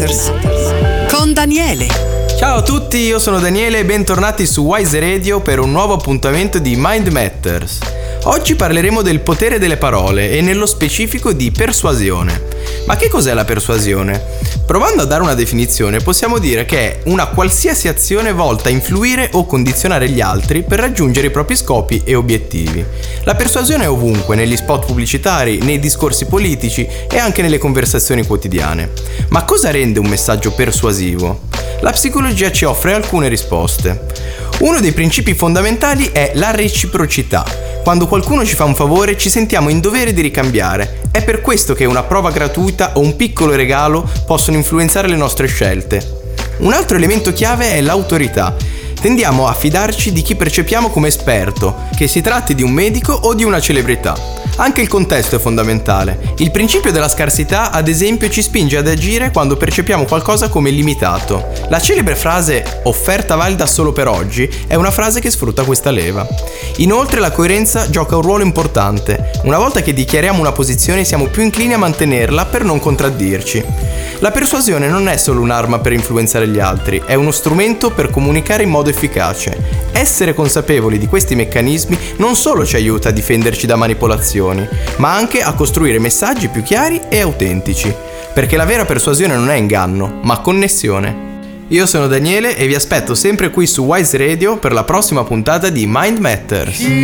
Matters con Daniele. Ciao a tutti, io sono Daniele e bentornati su Wise Radio per un nuovo appuntamento di Mind Matters. Oggi parleremo del potere delle parole e nello specifico di persuasione. Ma che cos'è la persuasione? Provando a dare una definizione, possiamo dire che è una qualsiasi azione volta a influire o condizionare gli altri per raggiungere i propri scopi e obiettivi. La persuasione è ovunque, negli spot pubblicitari, nei discorsi politici e anche nelle conversazioni quotidiane. Ma cosa rende un messaggio persuasivo? La psicologia ci offre alcune risposte. Uno dei principi fondamentali è la reciprocità. Quando qualcuno ci fa un favore ci sentiamo in dovere di ricambiare. È per questo che una prova gratuita o un piccolo regalo possono influenzare le nostre scelte. Un altro elemento chiave è l'autorità. Tendiamo a fidarci di chi percepiamo come esperto, che si tratti di un medico o di una celebrità. Anche il contesto è fondamentale. Il principio della scarsità, ad esempio, ci spinge ad agire quando percepiamo qualcosa come limitato. La celebre frase "offerta valida solo per oggi" è una frase che sfrutta questa leva. Inoltre la coerenza gioca un ruolo importante. Una volta che dichiariamo una posizione siamo più inclini a mantenerla per non contraddirci. La persuasione non è solo un'arma per influenzare gli altri, è uno strumento per comunicare in modo efficace. Essere consapevoli di questi meccanismi non solo ci aiuta a difenderci da manipolazioni, ma anche a costruire messaggi più chiari e autentici. Perché la vera persuasione non è inganno, ma connessione. Io sono Daniele e vi aspetto sempre qui su Wise Radio per la prossima puntata di Mind Matters.